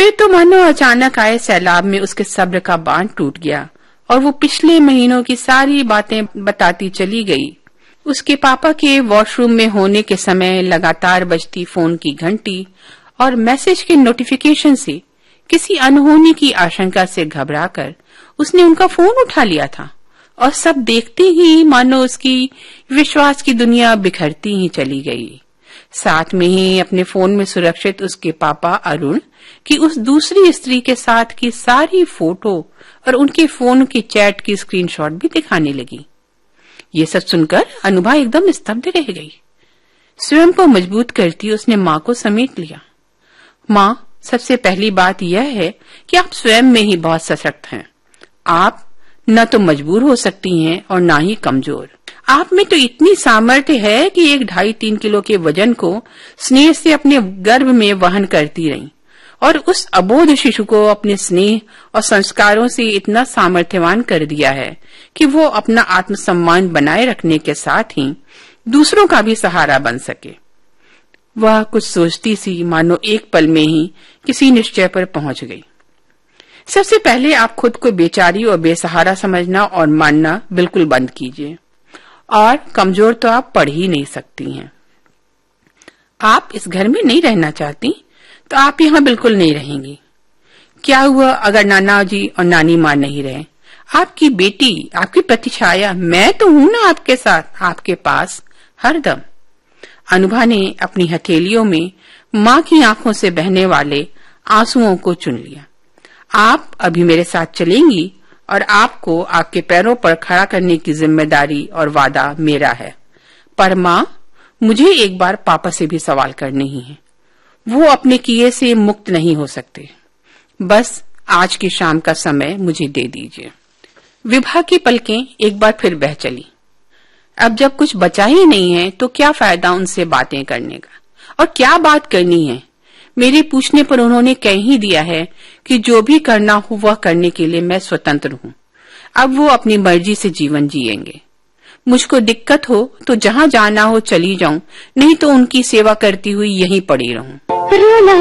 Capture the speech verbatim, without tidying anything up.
फिर तो मानो अचानक आए सैलाब में उसके सब्र का बांध टूट गया और वो पिछले महीनों की सारी बातें बताती चली गई। उसके पापा के वॉशरूम में होने के समय लगातार बजती फोन की घंटी और मैसेज के नोटिफिकेशन से किसी अनहोनी की आशंका से घबराकर उसने उनका फोन उठा लिया था और सब देखते ही मानो उसकी विश्वास की दुनिया बिखरती ही चली गई। साथ में ही अपने फोन में सुरक्षित उसके पापा अरुण की उस दूसरी स्त्री के साथ की सारी फोटो और उनके फोन की चैट की स्क्रीनशॉट भी दिखाने लगी। ये सब सुनकर अनुभा एकदम स्तब्ध रह गई। स्वयं को मजबूत करती उसने माँ को समेट लिया। माँ, सबसे पहली बात यह है कि आप स्वयं में ही बहुत सशक्त हैं। आप न तो मजबूर हो सकती हैं और न ही कमजोर। आप में तो इतनी सामर्थ्य है कि एक ढाई तीन किलो के वजन को स्नेह से अपने गर्भ में वहन करती रही और उस अबोध शिशु को अपने स्नेह और संस्कारों से इतना सामर्थ्यवान कर दिया है कि वो अपना आत्मसम्मान बनाए रखने के साथ ही दूसरों का भी सहारा बन सके। वह कुछ सोचती सी मानो एक पल में ही किसी निश्चय पर पहुंच गई। सबसे पहले आप खुद को बेचारी और बेसहारा समझना और मानना बिल्कुल बंद कीजिए। और कमजोर तो आप पढ़ ही नहीं सकती हैं। आप इस घर में नहीं रहना चाहती तो आप यहाँ बिल्कुल नहीं रहेंगी। क्या हुआ अगर नाना जी और नानी माँ नहीं रहे? आपकी बेटी, आपकी प्रतिछाया, मैं तो हूं ना आपके साथ, आपके पास हरदम। अनुभा ने अपनी हथेलियों में माँ की आंखों से बहने वाले आंसुओं को चुन लिया। आप अभी मेरे साथ चलेंगी और आपको आपके पैरों पर खड़ा करने की जिम्मेदारी और वादा मेरा है। पर माँ, मुझे एक बार पापा से भी सवाल करने ही है। वो अपने किए से मुक्त नहीं हो सकते। बस आज की शाम का समय मुझे दे दीजिए। विभा की पलकें एक बार फिर बह चली। अब जब कुछ बचा ही नहीं है तो क्या फायदा उनसे बातें करने का, और क्या बात करनी है। मेरे पूछने पर उन्होंने कह ही दिया है कि जो भी करना हो वह करने के लिए मैं स्वतंत्र हूँ। अब वो अपनी मर्जी से जीवन जिएंगे। मुझको दिक्कत हो तो जहाँ जाना हो चली जाऊं, नहीं तो उनकी सेवा करती हुई यहीं पड़ी रहूं।